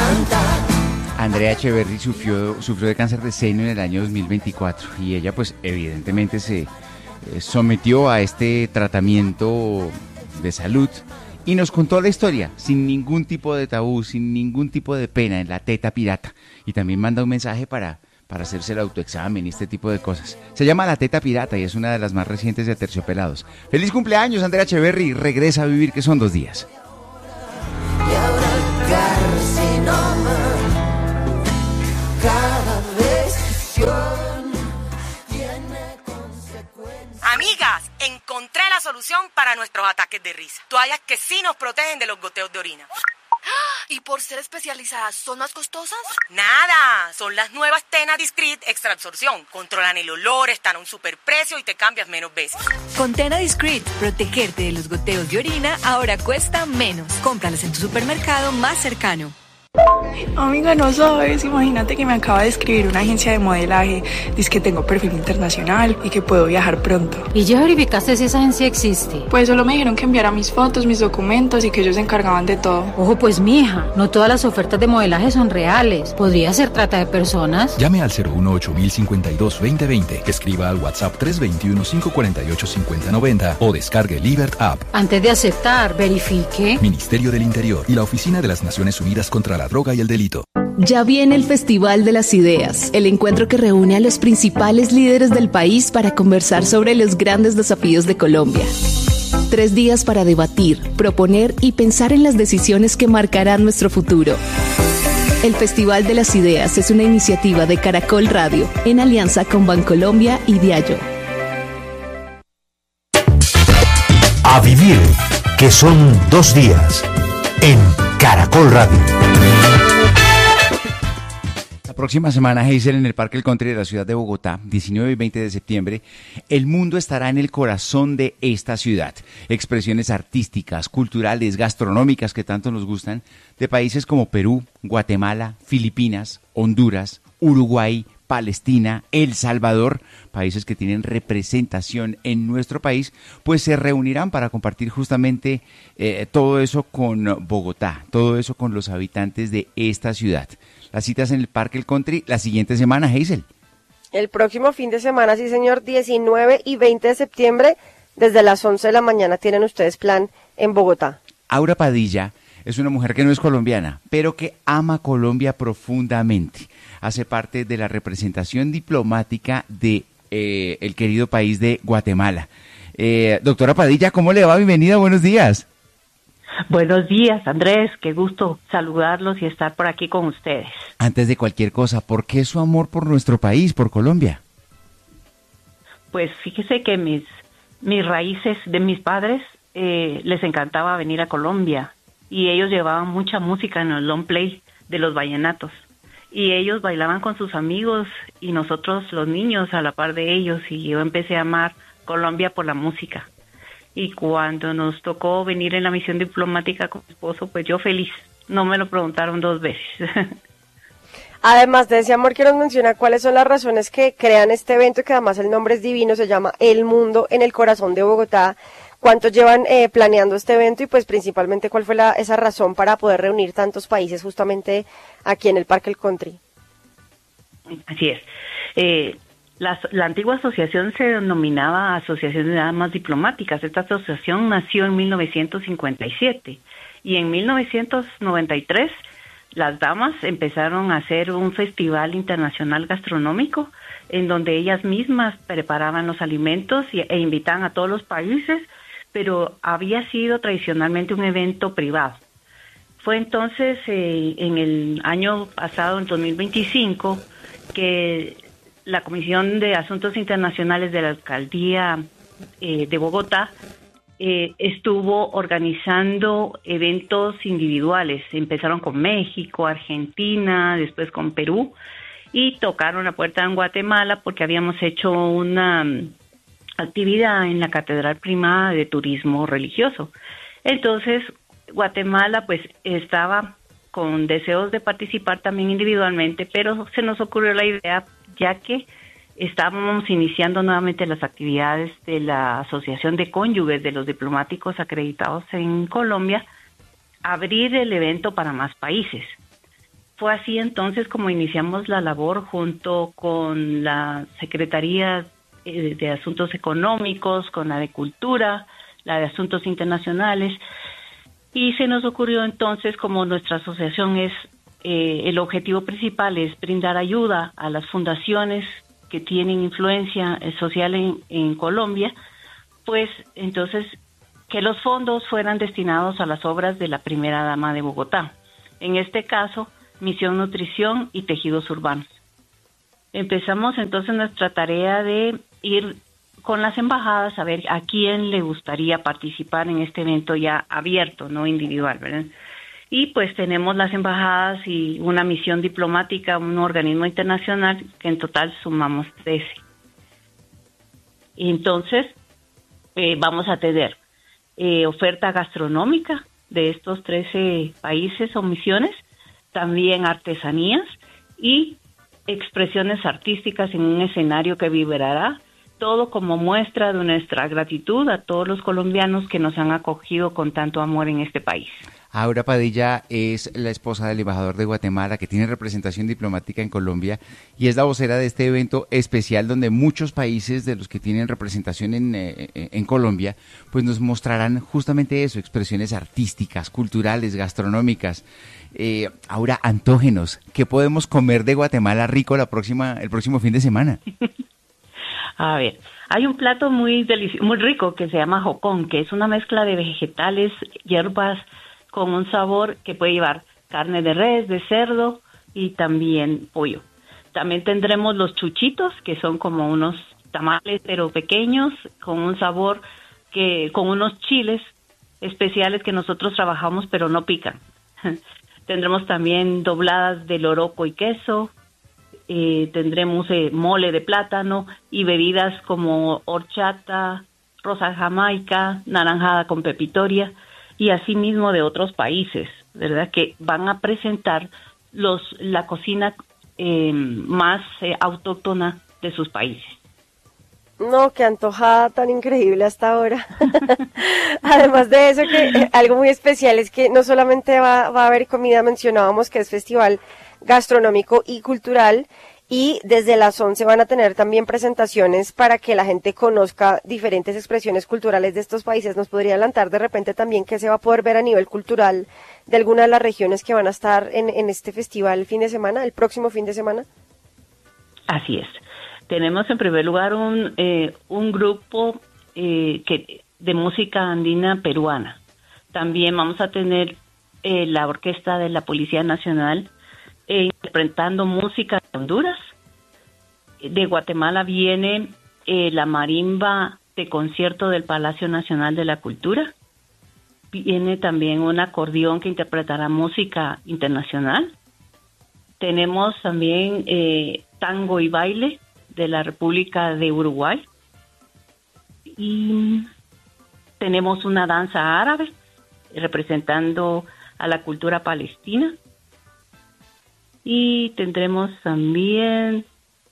Andrea Echeverry sufrió de cáncer de seno en el año 2024 y ella pues evidentemente se sometió a este tratamiento de salud y nos contó la historia sin ningún tipo de tabú, sin ningún tipo de pena en la teta pirata, y también manda un mensaje para hacerse el autoexamen y este tipo de cosas. Se llama La Teta Pirata y es una de las más recientes de Aterciopelados. ¡Feliz cumpleaños, Andrea Echeverry! Regresa a vivir, que son 2 días. Y ahora el carcinoma, cada decisión tiene consecuencias. Amigas, encontré la solución para nuestros ataques de risa. Toallas que sí nos protegen de los goteos de orina. ¿Y por ser especializadas, son más costosas? Nada, son las nuevas Tena Discreet Extra Absorción. Controlan el olor, están a un superprecio y te cambias menos veces. Con Tena Discreet, protegerte de los goteos de orina ahora cuesta menos. Cómpralas en tu supermercado más cercano. Amiga, no sabes, imagínate que me acaba de escribir una agencia de modelaje. Dice que tengo perfil internacional y que puedo viajar pronto. ¿Y ya verificaste si esa agencia existe? Pues solo me dijeron que enviara mis fotos, mis documentos y que ellos se encargaban de todo. Ojo pues, mija, no todas las ofertas de modelaje son reales. Podría ser trata de personas. Llame al 018-052-2020, escriba al WhatsApp 321-548-5090 o descargue Libert App. Antes de aceptar, verifique. Ministerio del Interior y la Oficina de las Naciones Unidas contra la Droga y el Delito. Ya viene el Festival de las Ideas, el encuentro que reúne a los principales líderes del país para conversar sobre los grandes desafíos de Colombia. 3 días para debatir, proponer y pensar en las decisiones que marcarán nuestro futuro. El Festival de las Ideas es una iniciativa de Caracol Radio, en alianza con Bancolombia y Diallo. A vivir, que son 2 días, en Caracol Radio. La próxima semana, Hazel, en el Parque El Country de la ciudad de Bogotá, 19 y 20 de septiembre, el mundo estará en el corazón de esta ciudad. Expresiones artísticas, culturales, gastronómicas que tanto nos gustan, de países como Perú, Guatemala, Filipinas, Honduras, Uruguay, Palestina, El Salvador, países que tienen representación en nuestro país, pues se reunirán para compartir justamente todo eso con Bogotá, todo eso con los habitantes de esta ciudad. Las citas en el Parque El Country la siguiente semana, Hazel. El próximo fin de semana, sí señor, 19 y 20 de septiembre, desde las 11 de la mañana tienen ustedes plan en Bogotá. Aura Padilla es una mujer que no es colombiana, pero que ama Colombia profundamente. Hace parte de la representación diplomática de el querido país de Guatemala. Doctora Padilla, ¿cómo le va? Bienvenida, buenos días. Buenos días, Andrés, qué gusto saludarlos y estar por aquí con ustedes. Antes de cualquier cosa, ¿por qué su amor por nuestro país, por Colombia? Pues fíjese que mis raíces de mis padres les encantaba venir a Colombia y ellos llevaban mucha música en el long play de los vallenatos y ellos bailaban con sus amigos y nosotros los niños a la par de ellos, y yo empecé a amar Colombia por la música. Y cuando nos tocó venir en la misión diplomática con mi esposo, pues yo feliz. No me lo preguntaron 2 veces. Además de ese amor que nos menciona, ¿cuáles son las razones que crean este evento, que además el nombre es divino, se llama El Mundo en el Corazón de Bogotá? ¿Cuánto llevan planeando este evento? Y pues principalmente, ¿cuál fue esa razón para poder reunir tantos países justamente aquí en el Parque El Country? Así es. La antigua asociación se denominaba Asociación de Damas Diplomáticas. Esta asociación nació en 1957 y en 1993 las damas empezaron a hacer un festival internacional gastronómico en donde ellas mismas preparaban los alimentos e invitaban a todos los países, pero había sido tradicionalmente un evento privado. Fue entonces en el año pasado, en 2025, que la Comisión de Asuntos Internacionales de la Alcaldía de Bogotá estuvo organizando eventos individuales. Empezaron con México, Argentina, después con Perú, y tocaron la puerta en Guatemala porque habíamos hecho una actividad en la Catedral Primada de Turismo Religioso. Entonces, Guatemala pues estaba con deseos de participar también individualmente, pero se nos ocurrió la idea, ya que estábamos iniciando nuevamente las actividades de la Asociación de Cónyuges de los Diplomáticos Acreditados en Colombia, abrir el evento para más países. fue así entonces como iniciamos la labor junto con la Secretaría de Asuntos Económicos, con la de Cultura, la de Asuntos Internacionales, y se nos ocurrió entonces, como nuestra asociación es, el objetivo principal es brindar ayuda a las fundaciones que tienen influencia social en Colombia, pues entonces que los fondos fueran destinados a las obras de la primera dama de Bogotá. En este caso, Misión Nutrición y Tejidos Urbanos. Empezamos entonces nuestra tarea de ir con las embajadas a ver a quién le gustaría participar en este evento ya abierto, no individual, ¿verdad? Y pues tenemos las embajadas y una misión diplomática, un organismo internacional, que en total sumamos 13. Y entonces vamos a tener oferta gastronómica de estos 13 países o misiones, también artesanías y expresiones artísticas en un escenario que vibrará, todo como muestra de nuestra gratitud a todos los colombianos que nos han acogido con tanto amor en este país. Aura Padilla es la esposa del embajador de Guatemala, que tiene representación diplomática en Colombia y es la vocera de este evento especial donde muchos países de los que tienen representación en Colombia pues nos mostrarán justamente eso, expresiones artísticas, culturales, gastronómicas. Aura, antógenos, ¿qué podemos comer de Guatemala rico el próximo fin de semana? A ver, hay un plato muy rico que se llama jocón, que es una mezcla de vegetales, hierbas, con un sabor que puede llevar carne de res, de cerdo y también pollo. También tendremos los chuchitos, que son como unos tamales pero pequeños, con un sabor con unos chiles especiales que nosotros trabajamos pero no pican. Tendremos también dobladas de loroco y queso, tendremos mole de plátano y bebidas como horchata, rosa jamaica, naranjada con pepitoria, y asimismo de otros países, ¿verdad? Que van a presentar la cocina más autóctona de sus países. No, qué antojada tan increíble hasta ahora. Además de eso, que algo muy especial es que no solamente va a haber comida, mencionábamos que es festival gastronómico y cultural, y desde las 11 van a tener también presentaciones para que la gente conozca diferentes expresiones culturales de estos países. ¿Nos podría adelantar de repente también qué se va a poder ver a nivel cultural de alguna de las regiones que van a estar en este festival el próximo fin de semana? Así es. Tenemos en primer lugar un grupo de música andina peruana. También vamos a tener la orquesta de la Policía Nacional interpretando música de Honduras. De Guatemala viene la marimba de concierto del Palacio Nacional de la Cultura. Viene también un acordeón que interpretará música internacional. Tenemos también tango y baile de la República de Uruguay. Y tenemos una danza árabe representando a la cultura palestina. Y tendremos también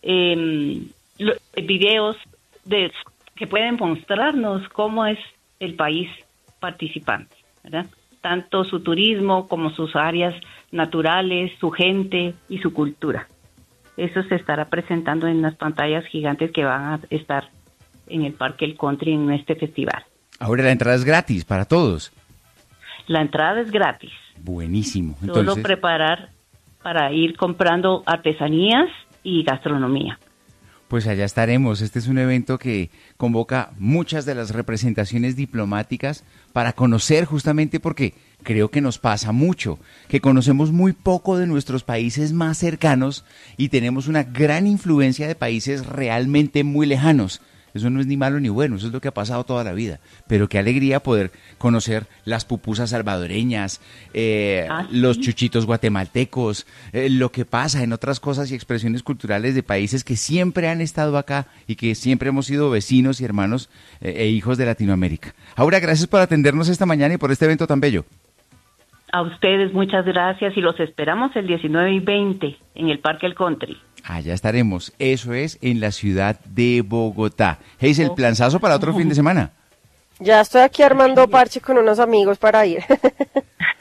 videos que pueden mostrarnos cómo es el país participante, ¿verdad? Tanto su turismo como sus áreas naturales, su gente y su cultura. Eso se estará presentando en las pantallas gigantes que van a estar en el Parque El Country en este festival. Ahora la entrada es gratis para todos. La entrada es gratis. Buenísimo. Entonces, solo preparar para ir comprando artesanías y gastronomía. Pues allá estaremos. Este es un evento que convoca muchas de las representaciones diplomáticas para conocer, justamente porque creo que nos pasa mucho, que conocemos muy poco de nuestros países más cercanos y tenemos una gran influencia de países realmente muy lejanos. Eso no es ni malo ni bueno, eso es lo que ha pasado toda la vida. Pero qué alegría poder conocer las pupusas salvadoreñas, los chuchitos guatemaltecos, lo que pasa en otras cosas y expresiones culturales de países que siempre han estado acá y que siempre hemos sido vecinos y hermanos e hijos de Latinoamérica. Aura, gracias por atendernos esta mañana y por este evento tan bello. A ustedes muchas gracias y los esperamos el 19 y 20 en el Parque El Country. Allá estaremos, eso es en la ciudad de Bogotá. Hazel, planzazo para otro fin de semana. Ya estoy aquí armando parche con unos amigos para ir.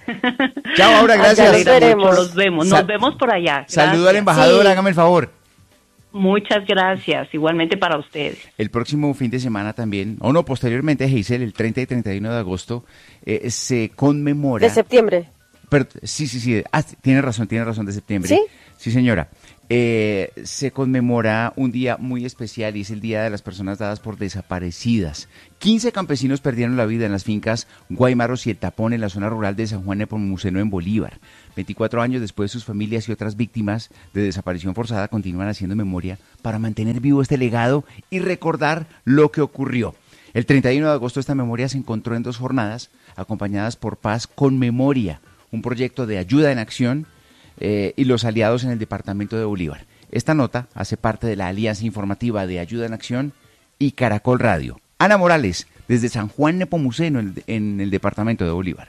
Chao, Aura, gracias. Allá los veremos. Los vemos, nos vemos por allá. Saludo al embajador, Sí. hágame el favor. Muchas gracias, igualmente para ustedes. El próximo fin de semana también, o no, posteriormente, Giselle, el 30 y 31 de agosto, se conmemora... De septiembre. Sí. Tiene razón, de septiembre. ¿Sí? Sí, señora. Se conmemora un día muy especial y es el Día de las Personas Dadas por Desaparecidas. 15 campesinos perdieron la vida en las fincas Guaymaros y El Tapón en la zona rural de San Juan Nepomuceno en Bolívar. 24 años después, sus familias y otras víctimas de desaparición forzada continúan haciendo memoria para mantener vivo este legado y recordar lo que ocurrió. El 31 de agosto esta memoria se encontró en 2 jornadas acompañadas por Paz con Memoria, un proyecto de ayuda en acción y los aliados en el departamento de Bolívar. Esta nota hace parte de la alianza informativa de Ayuda en Acción y Caracol Radio. Ana Morales, desde San Juan Nepomuceno, en el departamento de Bolívar.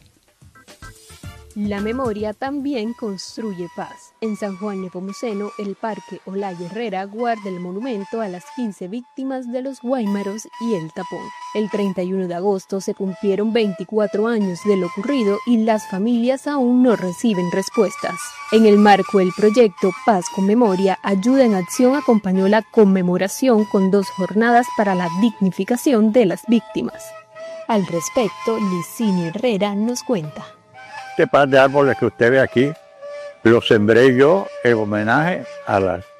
La memoria también construye paz. En San Juan Nepomuceno, el Parque Olaya Herrera guarda el monumento a las 15 víctimas de los Guaymaros y El Tapón. El 31 de agosto se cumplieron 24 años de lo ocurrido y las familias aún no reciben respuestas. En el marco del proyecto Paz con Memoria, Ayuda en Acción acompañó la conmemoración con 2 jornadas para la dignificación de las víctimas. Al respecto, Licinio Herrera nos cuenta. Este par de árboles que usted ve aquí, los sembré yo en homenaje a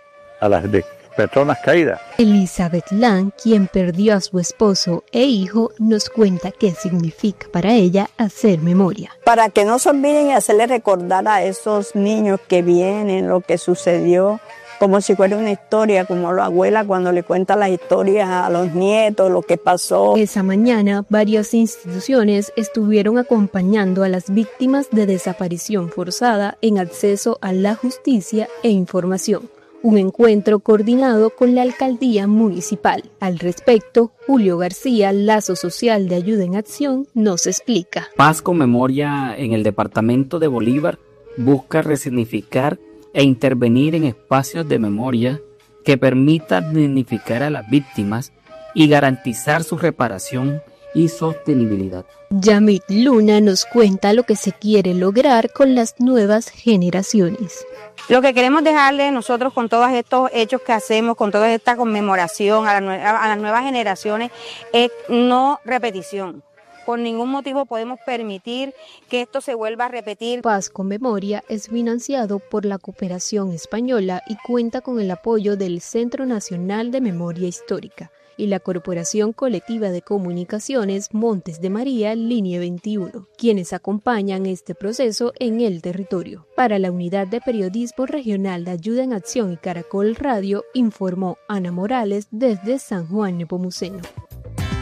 las personas caídas. Elizabeth Lang, quien perdió a su esposo e hijo, nos cuenta qué significa para ella hacer memoria. Para que no se olviden y hacerle recordar a esos niños que vienen lo que sucedió, como si fuera una historia, como la abuela cuando le cuenta las historias a los nietos, lo que pasó. Esa mañana, varias instituciones estuvieron acompañando a las víctimas de desaparición forzada en acceso a la justicia e información. Un encuentro coordinado con la alcaldía municipal. Al respecto, Julio García, Lazo Social de Ayuda en Acción, nos explica. Paz con Memoria en el departamento de Bolívar busca resignificar e intervenir en espacios de memoria que permitan dignificar a las víctimas y garantizar su reparación y sostenibilidad. Yamit Luna nos cuenta lo que se quiere lograr con las nuevas generaciones. Lo que queremos dejarle nosotros con todos estos hechos que hacemos, con toda esta conmemoración a las nuevas generaciones, es no repetición. Por ningún motivo podemos permitir que esto se vuelva a repetir. Paz con Memoria es financiado por la Cooperación Española y cuenta con el apoyo del Centro Nacional de Memoria Histórica y la Corporación Colectiva de Comunicaciones Montes de María, Línea 21, quienes acompañan este proceso en el territorio. Para la Unidad de Periodismo Regional de Ayuda en Acción y Caracol Radio, informó Ana Morales desde San Juan Nepomuceno.